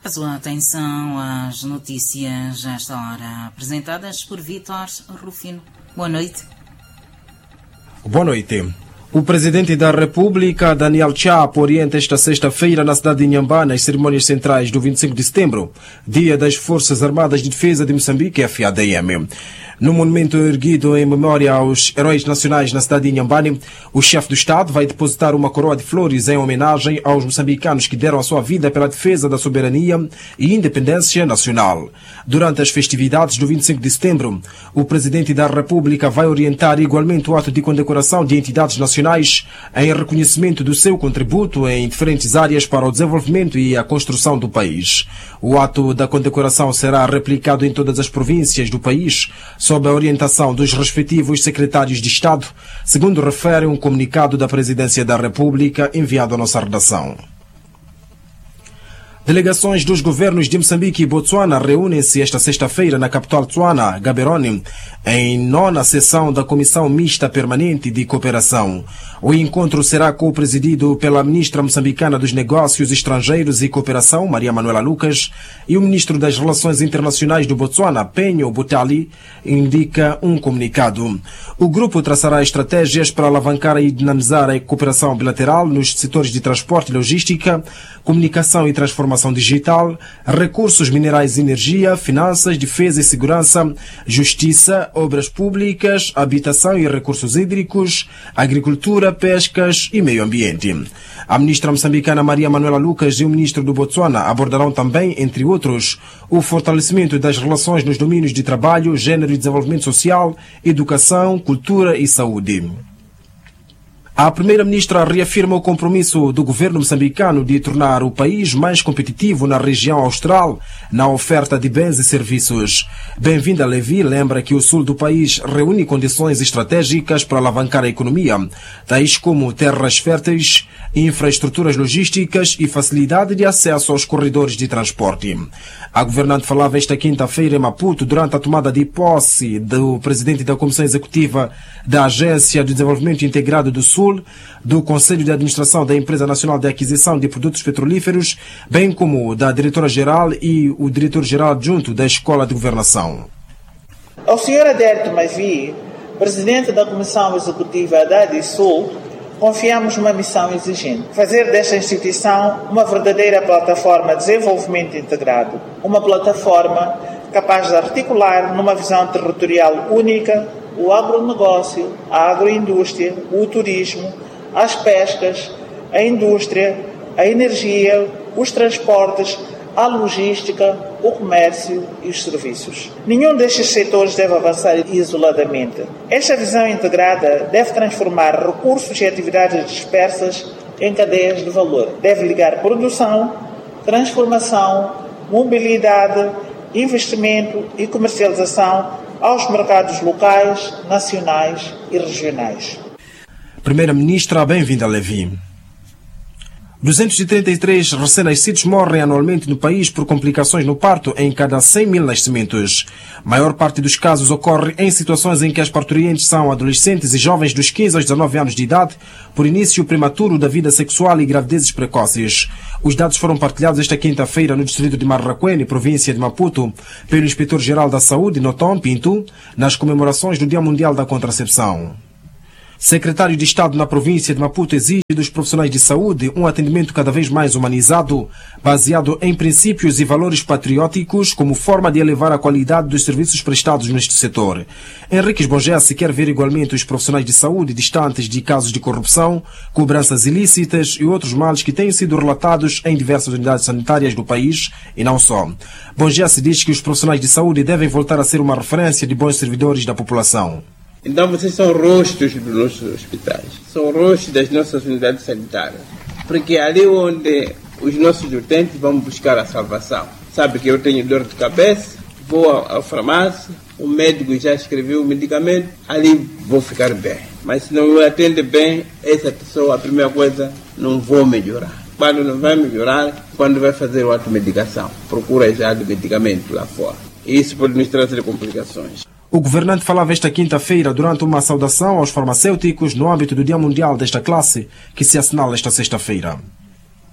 A sua atenção às notícias a esta hora, apresentadas por Vítor Rufino. Boa noite. Boa noite. O Presidente da República, Daniel Chapo, orienta esta sexta-feira na cidade de Inhambane as cerimônias centrais do 25 de setembro, Dia das Forças Armadas de Defesa de Moçambique, FADM. No monumento erguido em memória aos heróis nacionais na cidade de Inhambane, o chefe do Estado vai depositar uma coroa de flores em homenagem aos moçambicanos que deram a sua vida pela defesa da soberania e independência nacional. Durante as festividades do 25 de setembro, o Presidente da República vai orientar igualmente o ato de condecoração de entidades nacionais em reconhecimento do seu contributo em diferentes áreas para o desenvolvimento e a construção do país. O ato da condecoração será replicado em todas as províncias do país, sob a orientação dos respectivos secretários de Estado, segundo refere um comunicado da Presidência da República enviado à nossa redação. Delegações dos governos de Moçambique e Botsuana reúnem-se esta sexta-feira na capital Tswana, Gaborone, em 9ª sessão da Comissão Mista Permanente de Cooperação. O encontro será co-presidido pela ministra moçambicana dos Negócios Estrangeiros e Cooperação, Maria Manuela Lucas, e o ministro das Relações Internacionais do Botsuana, Penho Butali, indica um comunicado. O grupo traçará estratégias para alavancar e dinamizar a cooperação bilateral nos setores de transporte e logística, comunicação e transformação digital, recursos minerais e energia, finanças, defesa e segurança, justiça, obras públicas, habitação e recursos hídricos, agricultura, pescas e meio ambiente. A ministra moçambicana Maria Manuela Lucas e o ministro do Botsuana abordarão também, entre outros, o fortalecimento das relações nos domínios de trabalho, gênero e desenvolvimento social, educação, cultura e saúde. A primeira-ministra reafirma o compromisso do governo moçambicano de tornar o país mais competitivo na região austral na oferta de bens e serviços. Bem-vinda Levi lembra que o sul do país reúne condições estratégicas para alavancar a economia, tais como terras férteis, infraestruturas logísticas e facilidade de acesso aos corredores de transporte. A governante falava esta quinta-feira em Maputo durante a tomada de posse do presidente da Comissão Executiva da Agência de Desenvolvimento Integrado do Sul, do Conselho de Administração da Empresa Nacional de Aquisição de Produtos Petrolíferos, bem como da Diretora-Geral e o Diretor-Geral Adjunto da Escola de Governação. Ao Sr. Adérito Mavi, Presidente da Comissão Executiva da ADISUL, confiamos uma missão exigente: fazer desta instituição uma verdadeira plataforma de desenvolvimento integrado, uma plataforma capaz de articular numa visão territorial única o agronegócio, a agroindústria, o turismo, as pescas, a indústria, a energia, os transportes, a logística, o comércio e os serviços. Nenhum destes setores deve avançar isoladamente. Esta visão integrada deve transformar recursos e atividades dispersas em cadeias de valor. Deve ligar produção, transformação, mobilidade, investimento e comercialização aos mercados locais, nacionais e regionais. Primeira-ministra, bem-vinda Levi. 233 recém-nascidos morrem anualmente no país por complicações no parto em cada 100 mil nascimentos. A maior parte dos casos ocorre em situações em que as parturientes são adolescentes e jovens dos 15 aos 19 anos de idade, por início prematuro da vida sexual e gravidezes precoces. Os dados foram partilhados esta quinta-feira no distrito de Marraquene, província de Maputo, pelo Inspetor-Geral da Saúde, Noton Pinto, nas comemorações do Dia Mundial da Contracepção. Secretário de Estado na província de Maputo exige dos profissionais de saúde um atendimento cada vez mais humanizado, baseado em princípios e valores patrióticos como forma de elevar a qualidade dos serviços prestados neste setor. Henrique Esbongesse quer ver igualmente os profissionais de saúde distantes de casos de corrupção, cobranças ilícitas e outros males que têm sido relatados em diversas unidades sanitárias do país e não só. Bongesse diz que os profissionais de saúde devem voltar a ser uma referência de bons servidores da população. Então vocês são rostos dos nossos hospitais, são rostos das nossas unidades sanitárias, porque é ali onde os nossos utentes vão buscar a salvação. Sabe que eu tenho dor de cabeça, vou à farmácia, o médico já escreveu o medicamento, ali vou ficar bem. Mas se não me atende bem, essa pessoa, a primeira coisa, não vou melhorar. Quando não vai melhorar, quando vai fazer outra medicação, procura já do medicamento lá fora. Isso pode nos trazer complicações. O governante falava esta quinta-feira durante uma saudação aos farmacêuticos no âmbito do Dia Mundial desta classe, que se assinala esta sexta-feira.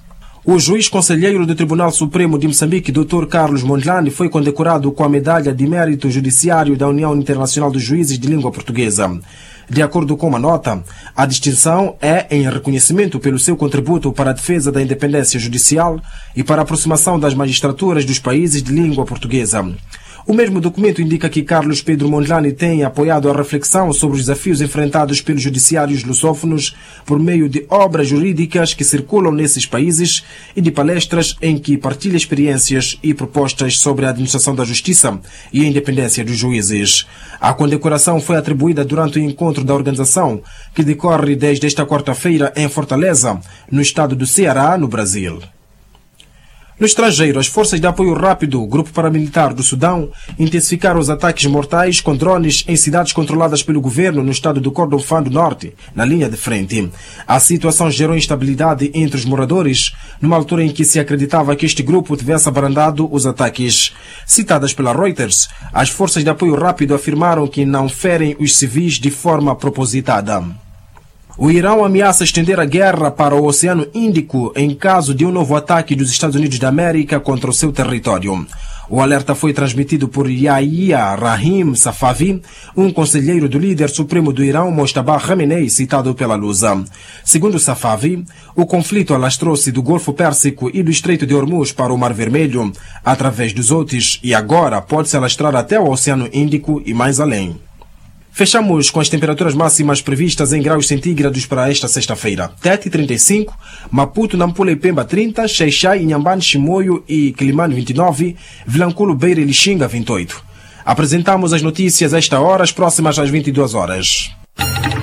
O juiz conselheiro do Tribunal Supremo de Moçambique, Dr. Carlos Mondlane, foi condecorado com a Medalha de Mérito Judiciário da União Internacional dos Juízes de Língua Portuguesa. De acordo com uma nota, a distinção é em reconhecimento pelo seu contributo para a defesa da independência judicial e para a aproximação das magistraturas dos países de língua portuguesa. O mesmo documento indica que Carlos Pedro Mondlane tem apoiado a reflexão sobre os desafios enfrentados pelos judiciários lusófonos por meio de obras jurídicas que circulam nesses países e de palestras em que partilha experiências e propostas sobre a administração da justiça e a independência dos juízes. A condecoração foi atribuída durante o encontro da organização, que decorre desde esta quarta-feira em Fortaleza, no estado do Ceará, no Brasil. No estrangeiro, as forças de apoio rápido, grupo paramilitar do Sudão, intensificaram os ataques mortais com drones em cidades controladas pelo governo no estado do Kordofã do Norte, na linha de frente. A situação gerou instabilidade entre os moradores, numa altura em que se acreditava que este grupo tivesse abrandado os ataques. Citadas pela Reuters, as forças de apoio rápido afirmaram que não ferem os civis de forma propositada. O Irão ameaça estender a guerra para o Oceano Índico em caso de um novo ataque dos Estados Unidos da América contra o seu território. O alerta foi transmitido por Yahya Rahim Safavi, um conselheiro do líder supremo do Irão, Mojtaba Khamenei, citado pela Lusa. Segundo Safavi, o conflito alastrou-se do Golfo Pérsico e do Estreito de Hormuz para o Mar Vermelho, através dos Houthis, e agora pode se alastrar até o Oceano Índico e mais além. Fechamos com as temperaturas máximas previstas em graus centígrados para esta sexta-feira. Tete 35, Maputo, Nampula e Pemba 30, Xai-Xai, Inhambane, Chimoio e Quilimane 29, Vilanculo, Beira e Lixinga 28. Apresentamos as notícias a esta hora, as próximas às 22 horas.